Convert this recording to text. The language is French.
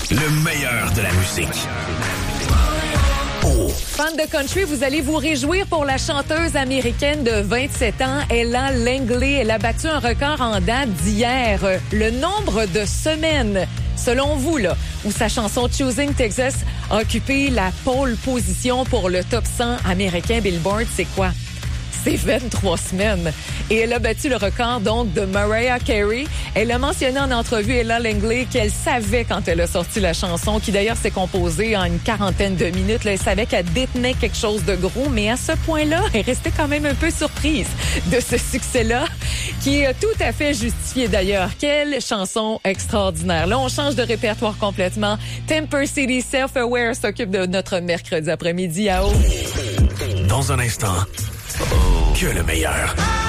Le meilleur de la musique. Oh. Fans de country, vous allez vous réjouir pour la chanteuse américaine de 27 ans, Ella Langley. Elle a battu un record en date d'hier. Le nombre de semaines, selon vous, là, où sa chanson Choosing Texas a occupé la pole position pour le top 100 américain Billboard, c'est quoi? C'est 23 semaines. Et elle a battu le record, donc, de Mariah Carey. Elle a mentionné en entrevue, Ella Langley, qu'elle savait quand elle a sorti la chanson, qui d'ailleurs s'est composée en une quarantaine de minutes. Là, elle savait qu'elle détenait quelque chose de gros, mais à ce point-là, elle restait quand même un peu surprise de ce succès-là, qui est tout à fait justifié d'ailleurs. Quelle chanson extraordinaire. Là, on change de répertoire complètement. Temper City Self-Aware s'occupe de notre mercredi après-midi à haut. Dans un instant, que le meilleur.